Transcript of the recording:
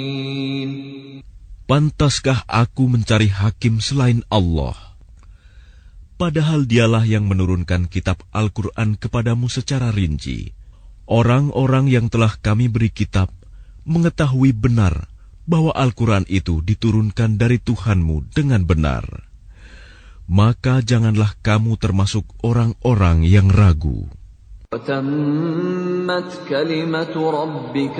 Pantaskah aku mencari hakim selain Allah? Padahal dialah yang menurunkan kitab Al-Quran kepadamu secara rinci. Orang-orang yang telah kami beri kitab mengetahui benar bahwa Al-Quran itu diturunkan dari Tuhanmu dengan benar. Maka janganlah kamu termasuk orang-orang yang ragu. وَتَمَّتْ كَلِمَةُ رَبِّكَ